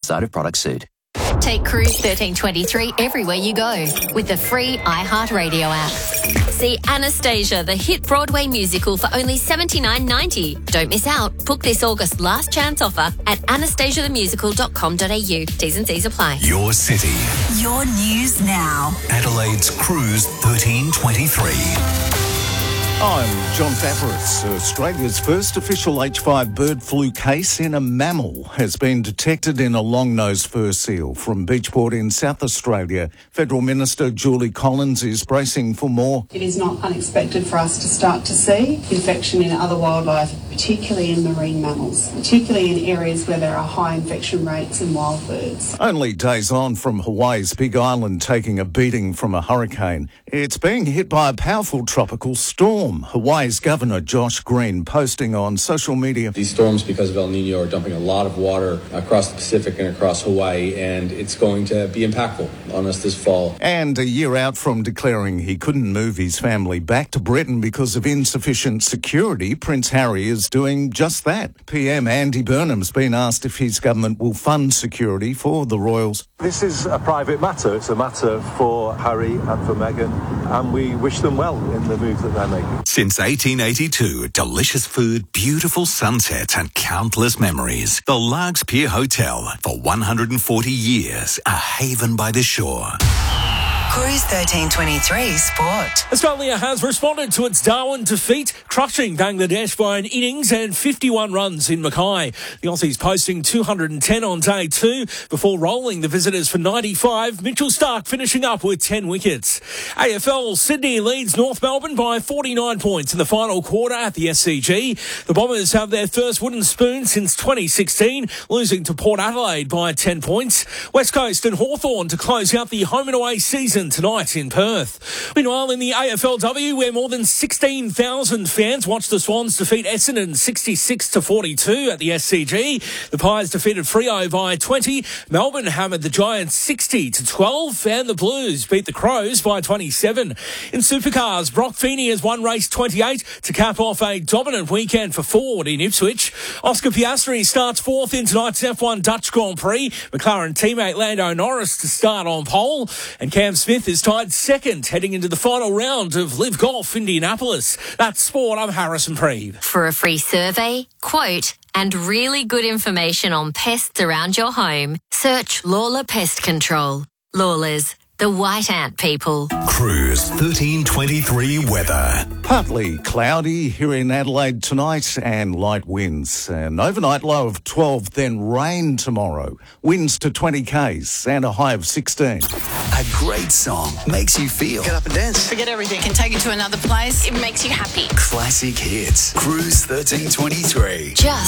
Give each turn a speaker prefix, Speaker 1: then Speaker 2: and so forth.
Speaker 1: side of product suit.
Speaker 2: Take Cruise 1323 everywhere you go with the free iHeartRadio app. See Anastasia, the hit Broadway musical, for only $79.90. Don't miss out. Book this August last chance offer at anastasiathemusical.com.au. T's and C's apply.
Speaker 3: Your city.
Speaker 4: Your news now.
Speaker 3: Adelaide's Cruise 1323.
Speaker 5: I'm John Favaris. Australia's first official H5 bird flu case in a mammal has been detected in a long-nosed fur seal from Beachport in South Australia. Federal Minister Julie Collins is bracing for more.
Speaker 6: It is not unexpected for us to start to see infection in other wildlife, particularly in marine mammals, particularly in areas where there are high infection rates in wild birds.
Speaker 5: Only days on from Hawaii's Big Island taking a beating from a hurricane, it's being hit by a powerful tropical storm. Hawaii's Governor Josh Green posting on social media.
Speaker 7: These storms, because of El Nino, are dumping a lot of water across the Pacific and across Hawaii, and it's going to be impactful on us this fall.
Speaker 5: And a year out from declaring he couldn't move his family back to Britain because of insufficient security, Prince Harry is doing just that. PM Andy Burnham's been asked if his government will fund security for the royals.
Speaker 8: This is a private matter. It's a matter for Harry and for Meghan, and we wish them well in the move that they're making.
Speaker 3: Since 1882, delicious food, beautiful sunsets and countless memories. The Largs Pier Hotel. For 140 years, a haven by the shore.
Speaker 4: Cruise 1323 Sport.
Speaker 9: Australia has responded to its Darwin defeat, crushing Bangladesh by an innings and 51 runs in Mackay. The Aussies posting 210 on day 2 before rolling the visitors for 95. Mitchell Starc finishing up with 10 wickets. AFL, Sydney leads North Melbourne by 49 points in the final quarter at the SCG. The Bombers have their first wooden spoon since 2016, losing to Port Adelaide by 10 points. West Coast and Hawthorn to close out the home and away season tonight in Perth. Meanwhile, in the AFLW, where more than 16,000 fans watched the Swans defeat Essendon 66-42 at the SCG. The Pies defeated Freo by 20. Melbourne hammered the Giants 60-12, and the Blues beat the Crows by 27. In Supercars, Brock Feeney has won race 28 to cap off a dominant weekend for Ford in Ipswich. Oscar Piastri starts 4th in tonight's F1 Dutch Grand Prix. McLaren teammate Lando Norris to start on pole, and Cam Smith is tied 2nd heading into the final round of Live Golf Indianapolis. That's sport. I'm Harrison Preeve.
Speaker 2: For a free survey, quote, and really good information on pests around your home, search Lawler Pest Control. Lawlers, the white ant people.
Speaker 3: Cruise 1323 weather.
Speaker 5: Partly cloudy here in Adelaide tonight and light winds. An overnight low of 12, then rain tomorrow. Winds to 20 k's and a high of 16.
Speaker 3: A great song makes you feel.
Speaker 10: Get up and dance.
Speaker 11: Forget everything. Can take you to another place.
Speaker 2: It makes you happy.
Speaker 3: Classic hits. Cruise 1323.
Speaker 2: Just